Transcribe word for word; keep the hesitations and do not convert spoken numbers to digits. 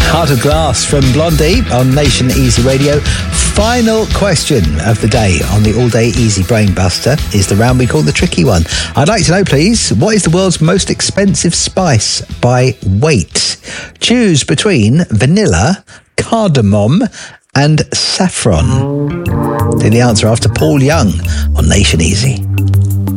Heart of Glass from Blondie on Nation Easy Radio. Final question of the day on the All Day Easy Brain Buster is the round we call the tricky one. I'd like to know, please, what is the world's most expensive spice by weight? Choose between vanilla, cardamom and saffron. Do the answer after Paul Young on Nation Easy.